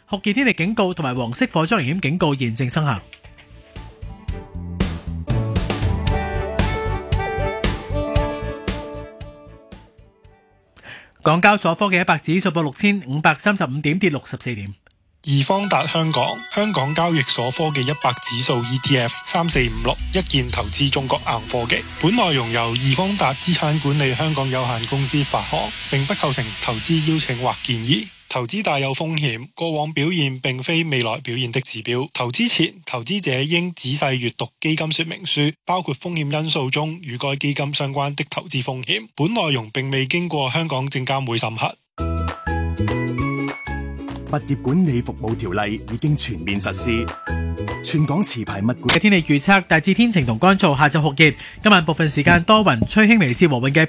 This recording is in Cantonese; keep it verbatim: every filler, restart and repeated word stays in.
酷熱天氣警告同埋黃色火災危險警告現正生效。港交所科技一百指數報六千五百三十五點，跌六十四點。 易方達香港香港交易所科技一百指數 E T F 三四五六一鍵投資中國硬科技。本內容由易方達資產管理香港有限公司發行，並不構成投資邀請或建議。投資大有風險，過往表現並非未來表現的指標。投資前，投資者應仔細閱讀基金說明書，包括風險因素中與該基金相關的投資風險。本內容並未經過香港證監會審核。 物業管理服務條例已經全面實施，全港持牌物管天氣預測大致天晴同乾燥，下晝酷熱，今晚部分時間多雲，吹輕微至和緩嘅